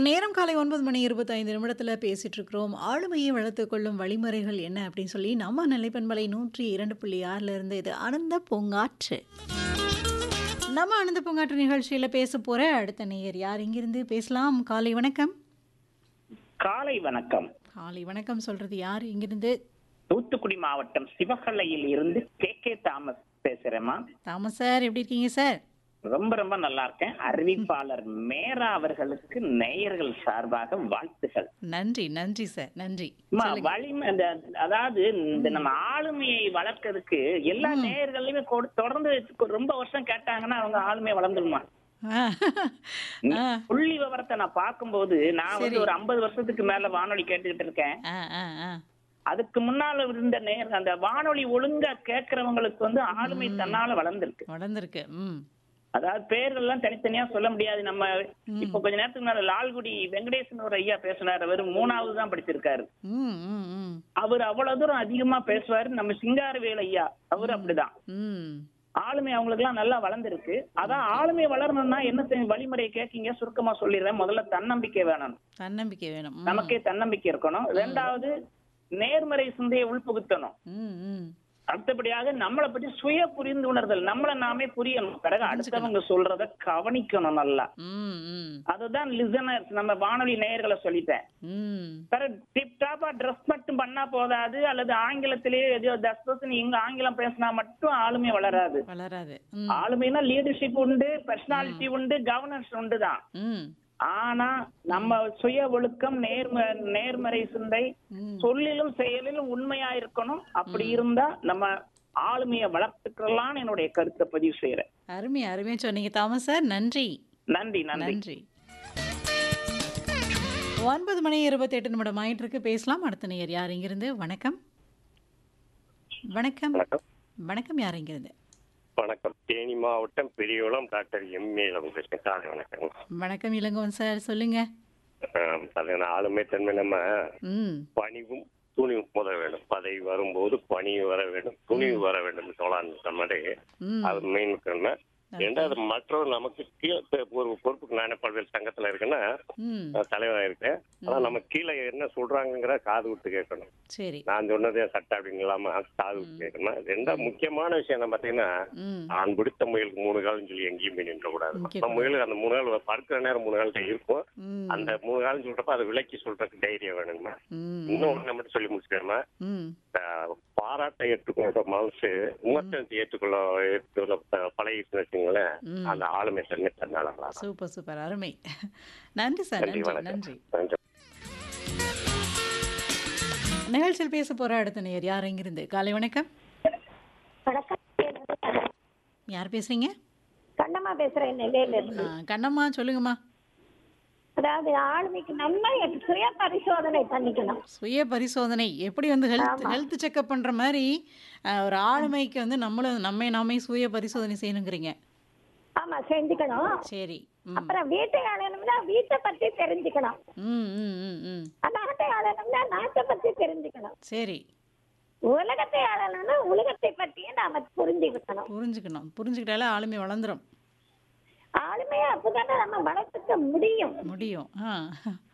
நேரம் காலை 9:25 பேசிட்டு இருக்கிறோம். ஆளுமையை வளர்த்துக் கொள்ளும் வழிமுறைகள் என்ன அப்படின்னு சொல்லி நம்ம நிலைப்பண்பலை 102.6 இருந்து இது ஆனந்த பூங்காற்று. நம்ம ஆனந்த பூங்காற்று நிகழ்ச்சியில பேச போற அடுத்த நேயர் யார்? இங்கிருந்து பேசலாம். காலை வணக்கம். காலை வணக்கம். காலை வணக்கம் சொல்றது யார்? இங்கிருந்து தூத்துக்குடி மாவட்டம் சிவகலையில் இருந்து கே தாமஸ் பேசுறேம்மா. தாமஸ் சார், எப்படி இருக்கீங்க சார்? ரொம்ப ரொம்ப நல்லா இருக்கேன். அறிவிப்பாளர் மேரா அவர்களுக்கு நேயர்கள் சார்பாக வாழ்த்துகள். நன்றி நன்றி சார், நன்றி. அம்மா, சொல்லுங்க. வலிமை அதாவது இந்த நம்ம ஆளுமையை வளர்க்கறதுக்கு எல்லா நேயர்களையுமே தொடர்ந்து ரொம்ப வருஷம் கேட்டாங்கன்னா அவங்க ஆளுமையை வளர்ந்துருமா? ஆ. ஆ. புள்ளி விவரத்தை நான் பார்க்கும்போது நான் சரி. ஒரு 50 வருஷத்துக்கு மேல வானொலி கேட்டுக்கிட்டு இருக்கேன். ஆ, ஆ, ஆ. அதுக்கு முன்னால இருந்த அந்த வானொலி ஒழுங்கா கேட்கறவங்களுக்கு ஆளுமை தன்னால வளர்ந்துருக்கு. வளர்ந்துருக்கு. ம். அதாவது பேர்கள் எல்லாம் தனித்தனியா சொல்ல முடியாது. நம்ம ம். இப்ப கொஞ்ச நேரத்துக்கு மேல லால்குடி வெங்கடேசன் ஒரு ஐயா பேசினார். அவர் 3வது தான் படிச்சிருக்காரு. ம், ம், ம். அவர் அவ்வளவு தூரம் அதிகமா பேசுவாரு. நம்ம சிங்காரவேல் ஐயா அவரு அப்படிதான். ம். ஆளுமை அவங்களுக்கு எல்லாம் நல்லா வளர்ந்துருக்கு. அதான் ஆளுமை வளரணும்னா என்ன வழிமுறை கேட்கீங்க, சுருக்கமா சொல்லிடுறேன். முதல்ல தன்னம்பிக்கை வேணும். தன்னம்பிக்கை வேணும். ம். நமக்கே தன்னம்பிக்கை இருக்கணும். 2வது நேர்மறை சிந்தையை உள்புகுத்தணும். ம், ம். அடுத்தபடியாக நம்மளை பற்றி சுய புரிந்துணர்தல், நம்மளை நாமே புரியணும். பிறகு அடுத்தவங்க சொல்றத கவனிக்கணும் நல்லா. ம், ம். அதுதான் லிசனர்ஸ், நம்ம வானொலி நேயர்களை சொல்லிட்டேன். ம். பிறகு டிப் டாப்பா ட்ரெஸ் மட்டும் பண்ணா போதாது, அல்லது ஆங்கிலத்திலேயே ஏதோ 10% இங்க ஆங்கிலம் பேசினா மட்டும் ஆளுமை வளராது. வளராது. ம். ஆளுமைனா லீடர்ஷிப் உண்டு, பர்சனாலிட்டி உண்டு, கவர்னன்ஸ் உண்டு தான். ம். ஆனா நம்ம சுய ஒழுக்கம், நேர்மறை சிந்தை, ம். சொல்லிலும் செயலிலும் உண்மையா இருக்கணும். அப்படி இருந்தா நம்ம ஆளுமையை வளர்த்துக்கலாம்னு என்னுடைய கருத்தை பதிவு செய்யறேன். அருமை அருமையா சொன்னீங்க தாமஸ் சார். நன்றி நன்றி நன்றி. நன்றி. 9:28 ஆயிட்டு இருக்கு. பேசலாம். அடுத்த நேயர் யார்? இங்கிருந்து வணக்கம். வணக்கம். வணக்கம். வணக்கம். யார் இங்கிருந்து? வணக்கம். தேனி மாவட்டம் பெரியகுளம் டாக்டர் எம்ஏ பேசுறேன். காலை வணக்கம். வணக்கம் இளங்கோவன் சார், சொல்லுங்க. அதுல ஆளுமை தன்மை நம்ம ம். பணிவும் துணிவும் முத வேண்டும். பதவி வரும்போது பணிவு வர வேண்டும், துணிவு வர வேண்டும். சொல்லான்னு மாதிரி ம். அது மெயின் இருக்கணும். ரெண்டாவது மற்றவர் நமக்கு கீழே ஒரு பொறுப்புக்கு நானே பல்வேறு சங்கத்துல இருக்கேன்னா ம். தலைவராக இருக்கேன். ஆனா நம்ம கீழே என்ன சொல்றாங்கிற காது விட்டு கேட்கணும். சரி. நான் சொன்னதே சட்டை அப்படின்னு இல்லாம காது விட்டு கேட்கணும். ரெண்டாவது முக்கியமான விஷயம் என்ன பாத்தீங்கன்னா, ம். நான் பிடித்த முயலுக்கு 3 கால்னு சொல்லி எங்கேயும் போய் நின்ற கூடாது. நிக்க நம்ம முயலுக்கு அந்த 3 கால் படுக்கிற நேரம் 3 கால் இருக்கும். ம். அந்த 3 கால்னு சொல்றப்ப அதை விலக்கி சொல்றதுக்கு தைரியம் வேணுங்கம்மா. ம். இன்னொன்னு மட்டும் சொல்லி முடிச்சுக்கணுமா, ம். பாராட்டை ஏற்றுக்கொள்ள மனசு விமர்சனத்தை ஏற்றுக்கொள்ள பழகிட்டு வச்சுங்களேன், ம். அந்த ஆளுமை தன்மை தன்னால வளரும். சூப்பர் சூப்பர், அருமை. நன்றி சார், நன்றி, நன்றி வணக்கம். நன்றி. நன்றி. நிகழ்ச்சியில் பேச போற அடுத்த நேயர் யார்? இங்கிருந்து காலை வணக்கம். வணக்கம். யார் பேசுறீங்க? கண்ணம்மா பேசுறேன் நெல்லையில ஆ, இருந்து. கண்ணம்மா சொல்லுங்கம்மா. அதாவது ஆளுமைக்கு நம்ம சுய பரிசோதனை பண்ணிக்கணும். சுய பரிசோதனை எப்படி வந்து ஆமா. ஹெல்த் செக்அப் பண்ற மாதிரி ஒரு ஆளுமைக்கு வந்து நம்மை நாமே சுய பரிசோதனை செய்யணுங்கிறீங்க. ஆமா, செஞ்சுக்கணும். சரி. ம். அப்புறம் வீட்டை ஆளணும்னா வீட்டை பத்தி தெரிஞ்சுக்கணும். ம், ம், ம், ம். நாட்டை ஆளணும்னா நாட்டை பத்தி தெரிஞ்சுக்கணும். சரி. உலகத்தை ஆளணும்னா உலகத்தை பத்தியும் நாம புரிஞ்சுக்கணும். புரிஞ்சுக்கிட்டாலே ஆளுமை வளர்ந்துரும். ஆளுமையா அப்பதானே நம்ம வளர்த்துக்க முடியும். முடியும். ஆ.